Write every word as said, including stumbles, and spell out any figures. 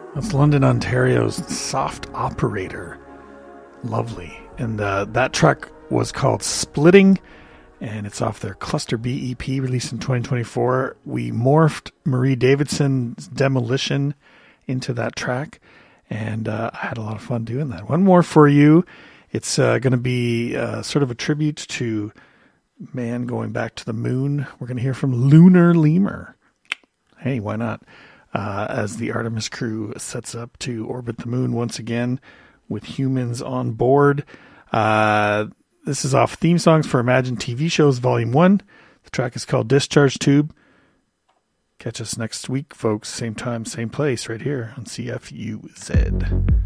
That's London, Ontario's Soft Operator. Lovely. And uh, that track was called Splitting, and it's off their Cluster B E P released in twenty twenty-four. We morphed Marie Davidson's Demolition into that track, and uh, I had a lot of fun doing that. One more for you. It's uh, going to be uh, sort of a tribute to man going back to the moon. We're going to hear from Lunar Lemur. Hey, why not? Uh, as the Artemis crew sets up to orbit the moon once again with humans on board. Uh, this is off Theme Songs for Imagine T V Shows Volume one. The track is called Discharge Tube. Catch us next week, folks. Same time, same place, right here on C F U Z.